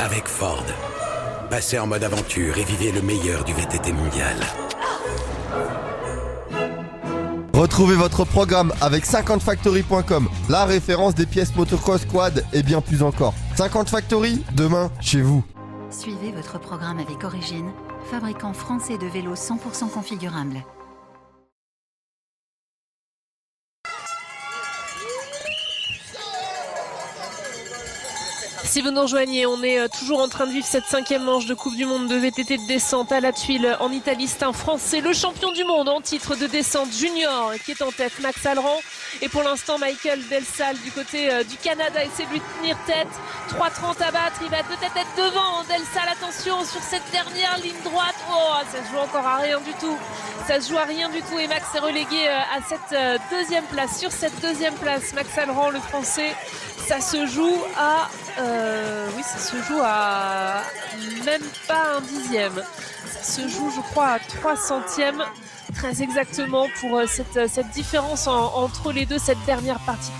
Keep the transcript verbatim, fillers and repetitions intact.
avec Ford. Passez en mode aventure et vivez le meilleur du V T T mondial. Retrouvez votre programme avec cinquante factory point com, la référence des pièces motocross, quad et bien plus encore. cinquante Factory, demain, chez vous. Suivez votre programme avec Origine, fabricant français de vélos cent pour cent configurables. Si vous nous rejoignez, on est toujours en train de vivre cette cinquième manche de Coupe du Monde de V T T de descente à la Tuile en Italie. C'est un Français, le champion du monde en titre de descente junior, qui est en tête, Max Alran. Et pour l'instant, Michael Delsal du côté euh, du Canada essaie de lui tenir tête. trois trente à battre, il va peut-être être devant. Delsal, attention sur cette dernière ligne droite. Oh, ça se joue encore à rien du tout. Ça se joue à rien du tout et Max est relégué euh, à cette euh, deuxième place. Sur cette deuxième place, Max Alran, le Français, ça se joue à... Euh, oui, ça se joue à même pas un dixième. Ça se joue, je crois, à trois centièmes, très exactement, pour cette, cette différence en, entre les deux, cette dernière partie.